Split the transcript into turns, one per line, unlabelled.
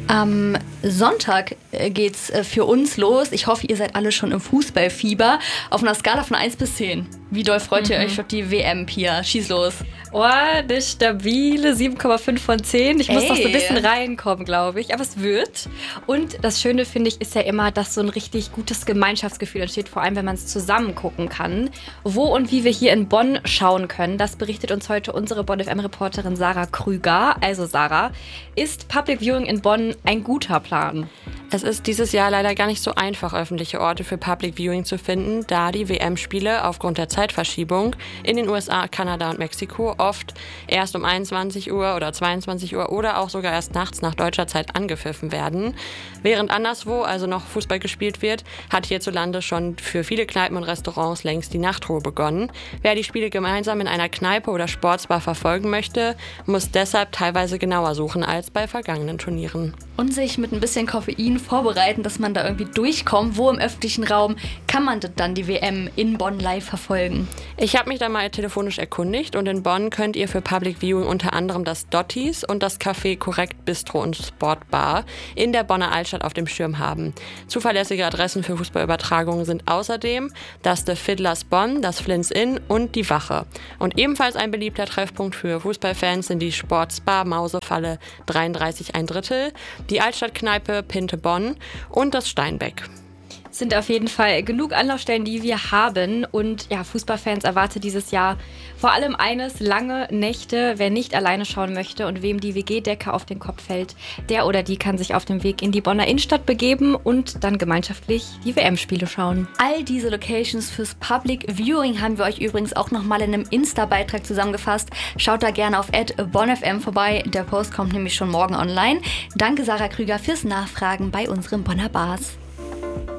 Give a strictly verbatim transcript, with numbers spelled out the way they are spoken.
Am Sonntag äh, geht's äh, für uns los. Ich hoffe, ihr seid alle schon im Fußballfieber. Auf einer Skala von eins bis zehn. Wie doll freut mhm. ihr euch auf die W M, Pia? Schieß los.
Oh, eine stabile sieben Komma fünf von zehn. Ich muss
Ey.
noch so ein bisschen reinkommen, glaube ich. Aber es wird. Und das Schöne, finde ich, ist ja immer, dass so ein richtig gutes Gemeinschaftsgefühl entsteht. Vor allem, wenn man es zusammen gucken kann. Wo und wie wir hier in Bonn schauen können, das berichtet uns heute unsere Bonn F M-Reporterin Sarah Krüger. Also Sarah, ist Public Viewing in Bonn ein guter Plan?
Es ist dieses Jahr leider gar nicht so einfach, öffentliche Orte für Public Viewing zu finden, da die W M-Spiele aufgrund der Zeitverschiebung in den U S A, Kanada und Mexiko oft erst um einundzwanzig Uhr oder zweiundzwanzig Uhr oder auch sogar erst nachts nach deutscher Zeit angepfiffen werden. Während anderswo also noch Fußball gespielt wird, hat hierzulande schon für viele Kneipen und Restaurants längst die Nachtruhe begonnen. Wer die Spiele gemeinsam in einer Kneipe oder Sportsbar verfolgen möchte, muss deshalb teilweise genauer suchen als bei vergangenen Turnieren.
Und sich mit ein bisschen Koffein vorbereiten, dass man da irgendwie durchkommt. Wo im öffentlichen Raum kann man dann die W M in Bonn live verfolgen?
Ich habe mich da mal telefonisch erkundigt und in Bonn könnt ihr für Public Viewing unter anderem das Dotties und das Café Korrekt Bistro und Sportbar in der Bonner Altstadt auf dem Schirm haben. Zuverlässige Adressen für Fußballübertragungen sind außerdem das The Fiddlers Bonn, das Flins Inn und die Wache. Und ebenfalls ein beliebter Treffpunkt für Fußballfans sind die Sportsbar Mausefalle dreiunddreißig ein Drittel, die Altstadtkneipe Pinte Bonn und das Steinbeck.
Sind auf jeden Fall genug Anlaufstellen, die wir haben. Und ja, Fußballfans erwartet dieses Jahr vor allem eines: lange Nächte. Wer nicht alleine schauen möchte und wem die W G-Decke auf den Kopf fällt, der oder die kann sich auf den Weg in die Bonner Innenstadt begeben und dann gemeinschaftlich die W M-Spiele schauen.
All diese Locations fürs Public Viewing haben wir euch übrigens auch nochmal in einem Insta-Beitrag zusammengefasst. Schaut da gerne auf at bonnfm vorbei. Der Post kommt nämlich schon morgen online. Danke Sarah Krüger fürs Nachfragen bei unseren Bonner Bars.